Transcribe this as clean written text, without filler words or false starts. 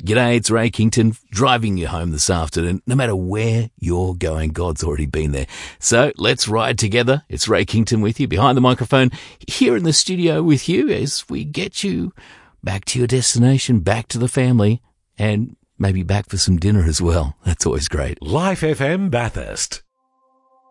G'day, it's Ray Kington, driving you home this afternoon. No matter where you're going, God's already been there. So let's ride together. It's Ray Kington with you behind the microphone here in the studio with you as we get you back to your destination, back to the family, and maybe back for some dinner as well. That's always great. Life FM Bathurst.